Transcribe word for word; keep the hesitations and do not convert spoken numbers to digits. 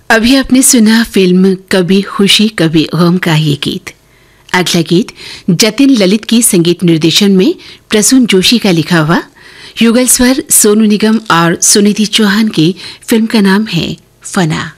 अभी आपने सुना फिल्म कभी खुशी कभी गम का ये गीत। अगला गीत जतिन ललित की संगीत निर्देशन में प्रसून जोशी का लिखा हुआ, युगल स्वर सोनू निगम और सुनिधि चौहान की। फिल्म का नाम है फना।